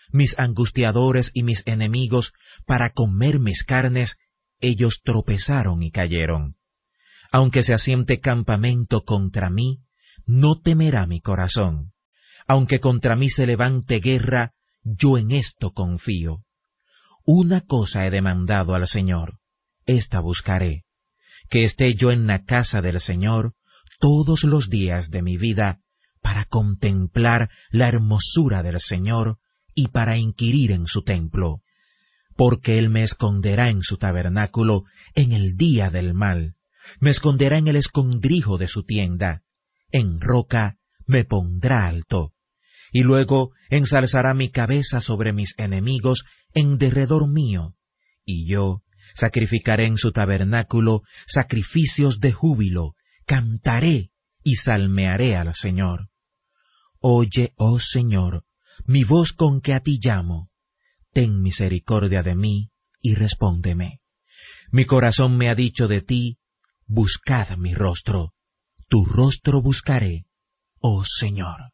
mis angustiadores y mis enemigos, para comer mis carnes, ellos tropezaron y cayeron. Aunque se asiente campamento contra mí, no temerá mi corazón. Aunque contra mí se levante guerra, yo en esto confío. Una cosa he demandado al Señor, esta buscaré, que esté yo en la casa del Señor todos los días de mi vida, para contemplar la hermosura del Señor y para inquirir en su templo. Porque Él me esconderá en su tabernáculo en el día del mal, me esconderá en el escondrijo de su tienda, en roca me pondrá alto, y luego ensalzará mi cabeza sobre mis enemigos en derredor mío, y yo sacrificaré en su tabernáculo sacrificios de júbilo, cantaré y salmearé al Señor. Oye, oh Señor, mi voz con que a ti llamo. Ten misericordia de mí y respóndeme. Mi corazón me ha dicho de ti, buscad mi rostro. Tu rostro buscaré, oh Señor.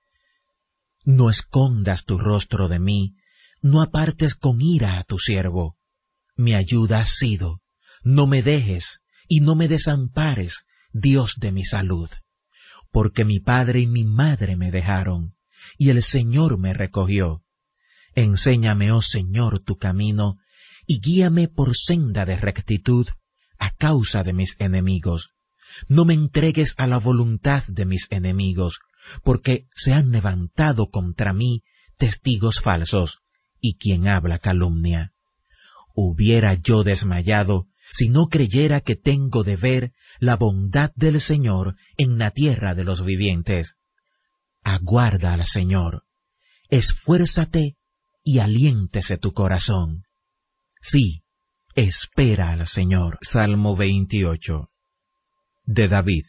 No escondas tu rostro de mí, no apartes con ira a tu siervo. Mi ayuda has sido, no me dejes y no me desampares, Dios de mi salud. Porque mi padre y mi madre me dejaron, y el Señor me recogió. Enséñame, oh Señor, tu camino, y guíame por senda de rectitud a causa de mis enemigos. No me entregues a la voluntad de mis enemigos, porque se han levantado contra mí testigos falsos, y quien habla calumnia. Hubiera yo desmayado si no creyera que tengo de ver la bondad del Señor en la tierra de los vivientes. Aguarda al Señor, esfuérzate y aliéntese tu corazón. Sí, espera al Señor. Salmo 28. De David.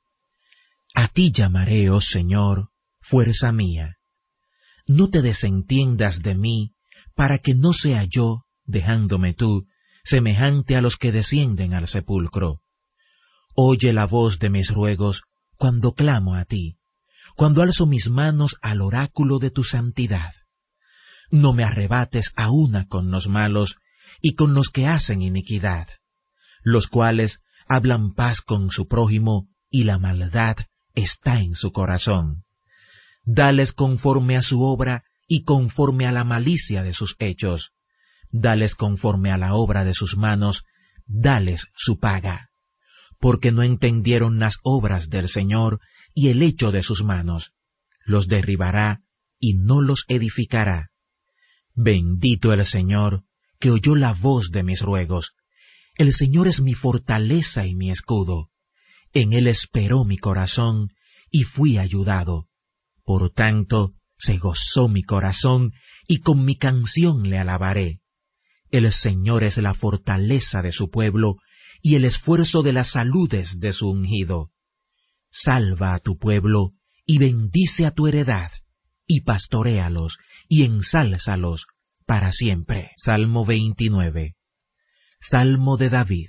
A ti llamaré, oh Señor, fuerza mía. No te desentiendas de mí, para que no sea yo, dejándome tú, semejante a los que descienden al sepulcro. Oye la voz de mis ruegos cuando clamo a ti, cuando alzo mis manos al oráculo de tu santidad. No me arrebates a una con los malos y con los que hacen iniquidad, los cuales hablan paz con su prójimo y la maldad está en su corazón. Dales conforme a su obra y conforme a la malicia de sus hechos. Dales conforme a la obra de sus manos, dales su paga. Porque no entendieron las obras del Señor y el hecho de sus manos. Los derribará y no los edificará. Bendito el Señor, que oyó la voz de mis ruegos. El Señor es mi fortaleza y mi escudo. En Él esperó mi corazón, y fui ayudado. Por tanto, se gozó mi corazón, y con mi canción le alabaré. El Señor es la fortaleza de su pueblo, y el esfuerzo de las saludes de su ungido. Salva a tu pueblo, y bendice a tu heredad, y pastoréalos, y ensálzalos para siempre. Salmo 29. Salmo de David.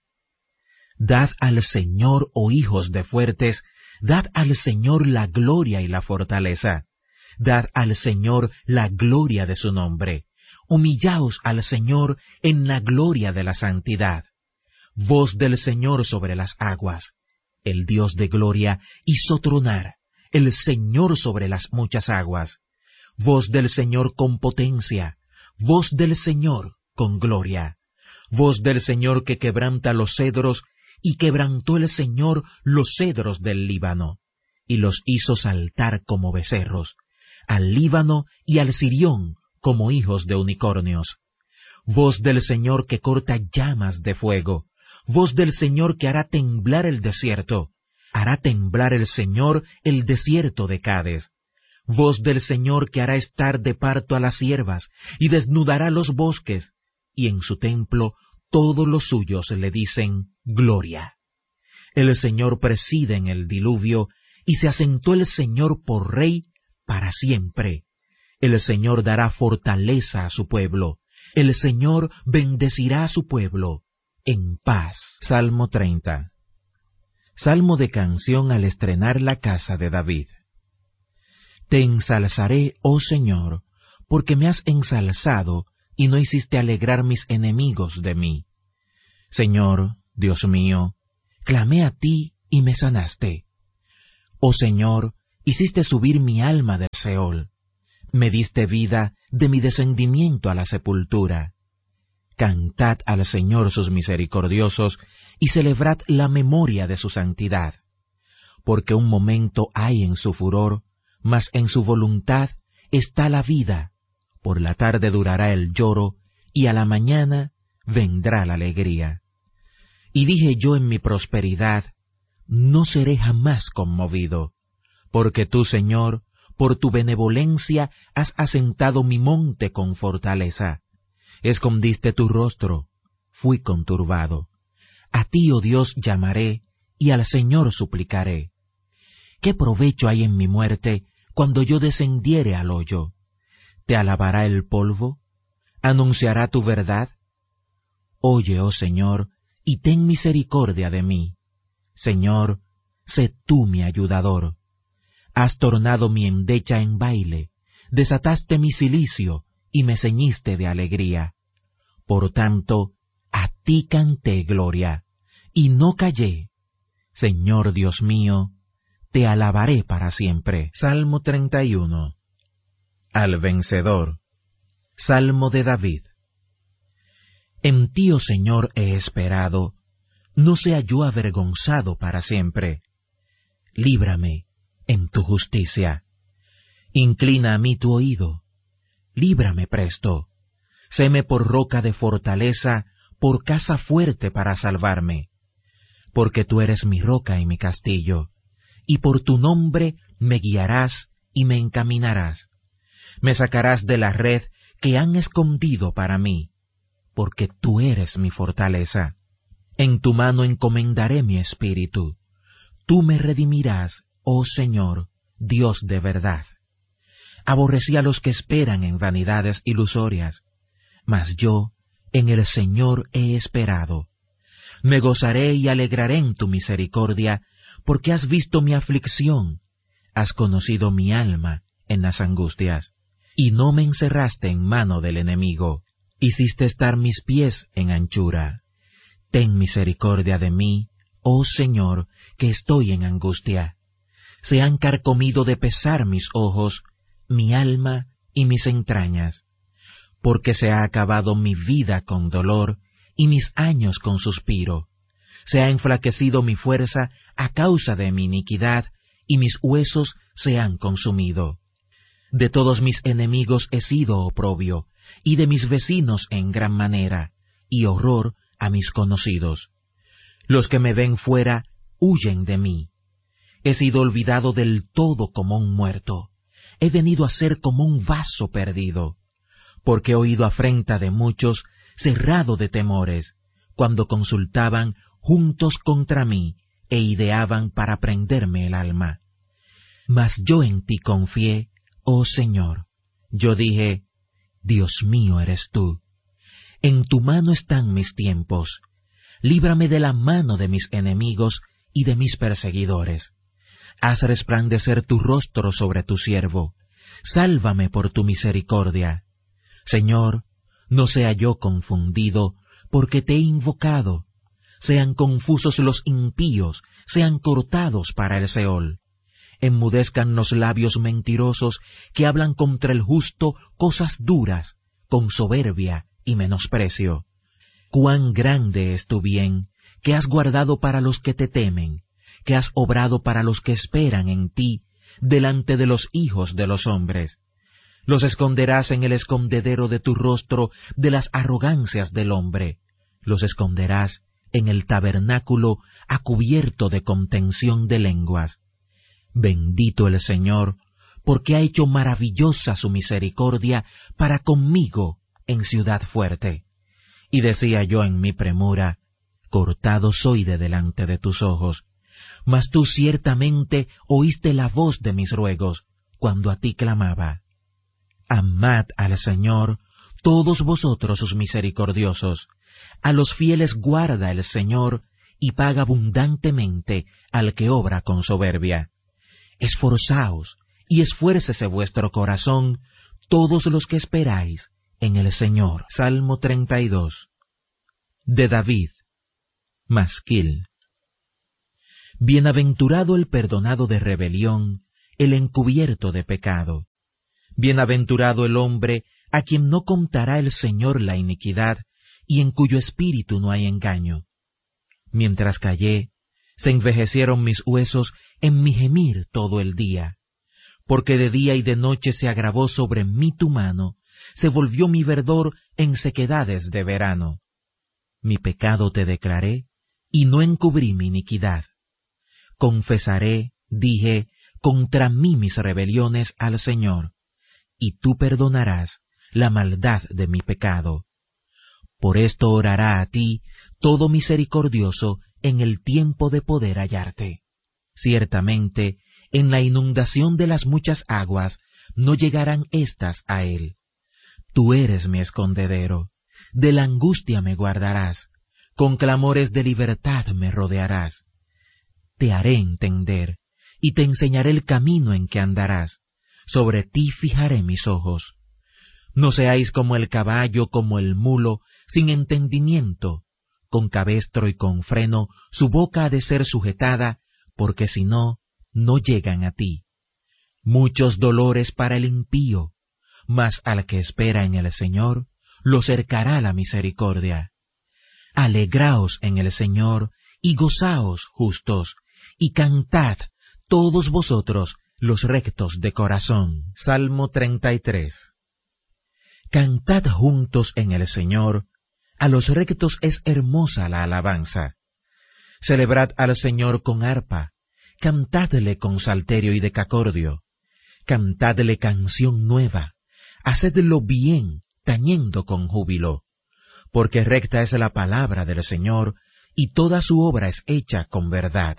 Dad al Señor, oh hijos de fuertes, dad al Señor la gloria y la fortaleza. Dad al Señor la gloria de su nombre. Humillaos al Señor en la gloria de la santidad. Voz del Señor sobre las aguas. El Dios de gloria hizo tronar, el Señor sobre las muchas aguas. Voz del Señor con potencia, voz del Señor con gloria. Voz del Señor que quebranta los cedros, y quebrantó el Señor los cedros del Líbano, y los hizo saltar como becerros, al Líbano y al Sirión como hijos de unicornios. Voz del Señor que corta llamas de fuego, voz del Señor que hará temblar el desierto, hará temblar el Señor el desierto de Cades. Voz del Señor que hará estar de parto a las ciervas, y desnudará los bosques, y en su templo todos los suyos le dicen gloria. El Señor preside en el diluvio, y se asentó el Señor por rey para siempre. El Señor dará fortaleza a su pueblo. El Señor bendecirá a su pueblo en paz. Salmo 30. Salmo de canción al estrenar la casa de David. Te ensalzaré, oh Señor, porque me has ensalzado y no hiciste alegrar mis enemigos de mí. Señor, Dios mío, clamé a ti y me sanaste. Oh Señor, hiciste subir mi alma del Seol. Me diste vida de mi descendimiento a la sepultura. Cantad al Señor sus misericordiosos y celebrad la memoria de su santidad. Porque un momento hay en su furor, mas en su voluntad está la vida. Por la tarde durará el lloro, y a la mañana vendrá la alegría. Y dije yo en mi prosperidad, no seré jamás conmovido, porque tú, Señor, por tu benevolencia has asentado mi monte con fortaleza. Escondiste tu rostro, fui conturbado. A ti, oh Dios, llamaré, y al Señor suplicaré. ¿Qué provecho hay en mi muerte cuando yo descendiere al hoyo? ¿Te alabará el polvo? ¿Anunciará tu verdad? Oye, oh Señor, y ten misericordia de mí. Señor, sé tú mi ayudador. Has tornado mi endecha en baile, desataste mi cilicio y me ceñiste de alegría. Por tanto, a ti canté gloria, y no callé. Señor Dios mío, te alabaré para siempre. Salmo 31. Al vencedor. Salmo de David. En ti, oh Señor, he esperado, no sea yo avergonzado para siempre. Líbrame en tu justicia. Inclina a mí tu oído. Líbrame presto. Séme por roca de fortaleza, por casa fuerte para salvarme. Porque tú eres mi roca y mi castillo, y por tu nombre me guiarás y me encaminarás. Me sacarás de la red que han escondido para mí, porque tú eres mi fortaleza. En tu mano encomendaré mi espíritu. Tú me redimirás, oh Señor, Dios de verdad. Aborrecí a los que esperan en vanidades ilusorias, mas yo en el Señor he esperado. Me gozaré y alegraré en tu misericordia, porque has visto mi aflicción, has conocido mi alma en las angustias, y no me encerraste en mano del enemigo. Hiciste estar mis pies en anchura. Ten misericordia de mí, oh Señor, que estoy en angustia. Se han carcomido de pesar mis ojos, mi alma y mis entrañas, porque se ha acabado mi vida con dolor y mis años con suspiro. Se ha enflaquecido mi fuerza a causa de mi iniquidad, y mis huesos se han consumido. De todos mis enemigos he sido oprobio, y de mis vecinos en gran manera, y horror a mis conocidos. Los que me ven fuera huyen de mí. He sido olvidado del todo como un muerto. He venido a ser como un vaso perdido, porque he oído afrenta de muchos, cerrado de temores, cuando consultaban juntos contra mí e ideaban para prenderme el alma. Mas yo en ti confié, oh Señor. Yo dije, Dios mío eres tú. En tu mano están mis tiempos. Líbrame de la mano de mis enemigos y de mis perseguidores. Haz resplandecer tu rostro sobre tu siervo. Sálvame por tu misericordia. Señor, no sea yo confundido, porque te he invocado. Sean confusos los impíos, sean cortados para el Seol. Enmudezcan los labios mentirosos que hablan contra el justo cosas duras, con soberbia y menosprecio. Cuán grande es tu bien, que has guardado para los que te temen, que has obrado para los que esperan en ti, delante de los hijos de los hombres. Los esconderás en el escondedero de tu rostro de las arrogancias del hombre. Los esconderás en el tabernáculo a cubierto de contención de lenguas. Bendito el Señor, porque ha hecho maravillosa su misericordia para conmigo en ciudad fuerte. Y decía yo en mi premura, cortado soy de delante de tus ojos. Mas tú ciertamente oíste la voz de mis ruegos, cuando a ti clamaba. Amad al Señor, todos vosotros sus misericordiosos. A los fieles guarda el Señor, y paga abundantemente al que obra con soberbia. Esforzaos, y esfuércese vuestro corazón, todos los que esperáis en el Señor. Salmo 32. De David. Masquil. Bienaventurado el perdonado de rebelión, el encubierto de pecado. Bienaventurado el hombre a quien no contará el Señor la iniquidad, y en cuyo espíritu no hay engaño. Mientras callé, se envejecieron mis huesos en mi gemir todo el día, porque de día y de noche se agravó sobre mí tu mano, se volvió mi verdor en sequedades de verano. Mi pecado te declaré, y no encubrí mi iniquidad. Confesaré, dije, contra mí mis rebeliones al Señor, y tú perdonarás la maldad de mi pecado. Por esto orará a ti todo misericordioso en el tiempo de poder hallarte. Ciertamente, en la inundación de las muchas aguas no llegarán éstas a él. Tú eres mi escondedero, de la angustia me guardarás, con clamores de libertad me rodearás. Te haré entender, y te enseñaré el camino en que andarás. Sobre ti fijaré mis ojos. No seáis como el caballo, como el mulo, sin entendimiento. Con cabestro y con freno su boca ha de ser sujetada, porque si no, no llegan a ti. Muchos dolores para el impío, mas al que espera en el Señor, lo cercará la misericordia. Alegraos en el Señor, y gozaos justos, y cantad todos vosotros los rectos de corazón. Salmo 33. Cantad juntos en el Señor, a los rectos es hermosa la alabanza. Celebrad al Señor con arpa, cantadle con salterio y decacordio, cantadle canción nueva, hacedlo bien, tañendo con júbilo, porque recta es la palabra del Señor, y toda su obra es hecha con verdad.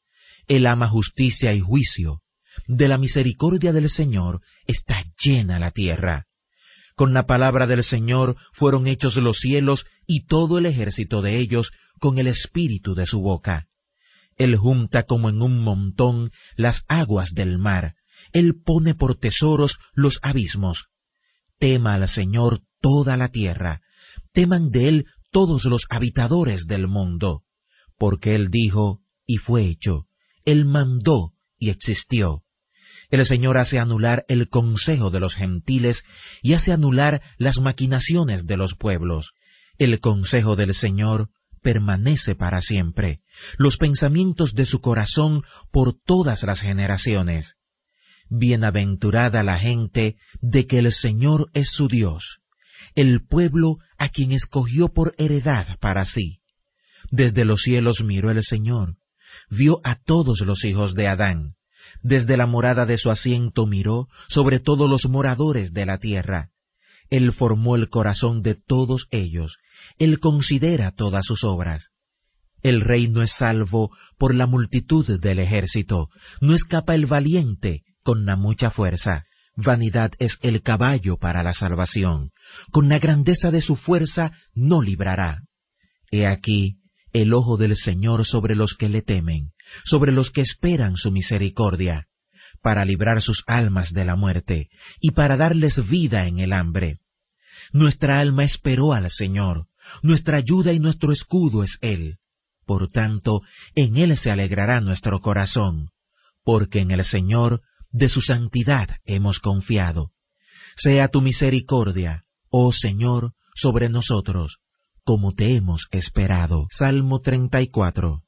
Él ama justicia y juicio, de la misericordia del Señor está llena la tierra. Con la palabra del Señor fueron hechos los cielos y todo el ejército de ellos con el espíritu de su boca. Él junta como en un montón las aguas del mar, Él pone por tesoros los abismos. Tema al Señor toda la tierra, teman de Él todos los habitadores del mundo, porque Él dijo y fue hecho, Él mandó y existió. El Señor hace anular el consejo de los gentiles y hace anular las maquinaciones de los pueblos. El consejo del Señor permanece para siempre, los pensamientos de su corazón por todas las generaciones. Bienaventurada la gente de que el Señor es su Dios, el pueblo a quien escogió por heredad para sí. Desde los cielos miró el Señor, vio a todos los hijos de Adán. Desde la morada de su asiento miró sobre todos los moradores de la tierra. Él formó el corazón de todos ellos, Él considera todas sus obras. El rey no es salvo por la multitud del ejército, no escapa el valiente con la mucha fuerza. Vanidad es el caballo para la salvación, con la grandeza de su fuerza no librará. He aquí el ojo del Señor sobre los que le temen, sobre los que esperan su misericordia, para librar sus almas de la muerte, y para darles vida en el hambre. Nuestra alma esperó al Señor, nuestra ayuda y nuestro escudo es Él. Por tanto, en Él se alegrará nuestro corazón, porque en el Señor de su santidad hemos confiado. Sea tu misericordia, oh Señor, sobre nosotros, como te hemos esperado. Salmo 34.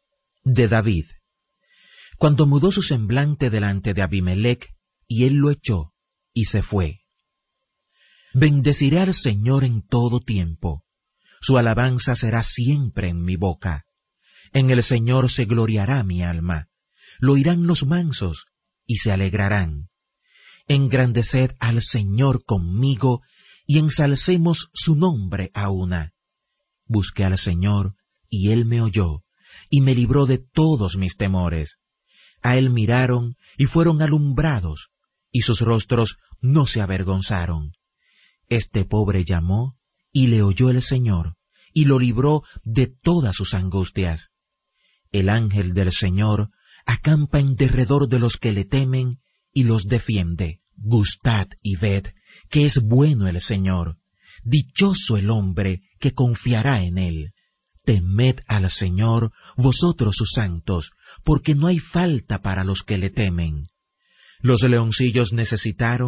De David. Cuando mudó su semblante delante de Abimelech, y él lo echó, y se fue. Bendeciré al Señor en todo tiempo, su alabanza será siempre en mi boca. En el Señor se gloriará mi alma, lo oirán los mansos, y se alegrarán. Engrandeced al Señor conmigo, y ensalcemos su nombre a una. Busqué al Señor, y Él me oyó, y me libró de todos mis temores. A Él miraron, y fueron alumbrados, y sus rostros no se avergonzaron. Este pobre llamó, y le oyó el Señor, y lo libró de todas sus angustias. El ángel del Señor acampa en derredor de los que le temen, y los defiende. Gustad y ved que es bueno el Señor, dichoso el hombre que confiará en él. Temed al Señor, vosotros sus santos, porque no hay falta para los que le temen. Los leoncillos necesitaron